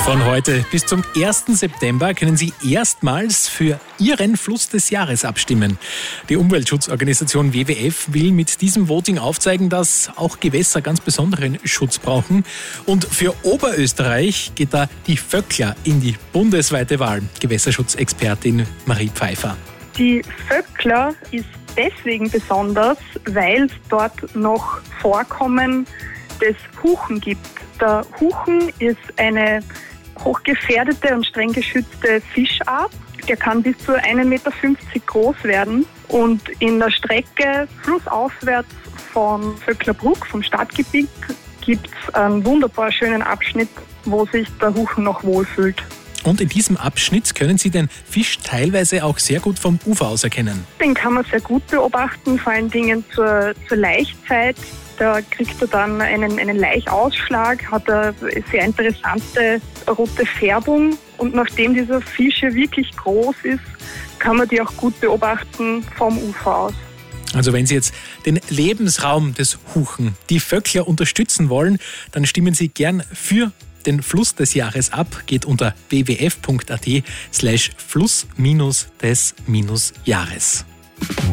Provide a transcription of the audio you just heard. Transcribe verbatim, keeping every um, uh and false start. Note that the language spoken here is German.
Von heute bis zum ersten September können Sie erstmals für Ihren Fluss des Jahres abstimmen. Die Umweltschutzorganisation W W F will mit diesem Voting aufzeigen, dass auch Gewässer ganz besonderen Schutz brauchen. Und für Oberösterreich geht da die Vöckla in die bundesweite Wahl. Gewässerschutzexpertin Marie Pfeiffer. Die Vöckla ist deswegen besonders, weil es dort noch Vorkommen des Huchen gibt. Der Huchen ist eine hochgefährdete und streng geschützte Fischart. Der kann bis zu ein Meter fünfzig groß werden. Und in der Strecke flussaufwärts von Vöcklerbruck, vom Stadtgebiet, gibt es einen wunderbar schönen Abschnitt, wo sich der Huchen noch wohlfühlt. Und in diesem Abschnitt können Sie den Fisch teilweise auch sehr gut vom Ufer aus erkennen. Den kann man sehr gut beobachten, vor allen Dingen zur, zur Laichzeit. Da kriegt er dann einen, einen Laichausschlag, hat eine sehr interessante rote Färbung. Und nachdem dieser Fisch ja wirklich groß ist, kann man die auch gut beobachten vom Ufer aus. Also wenn Sie jetzt den Lebensraum des Huchen, die Vöckla, unterstützen wollen, dann stimmen Sie gern für den Fluss des Jahres ab. Geht unter w w f punkt a t slash fluss des Jahres.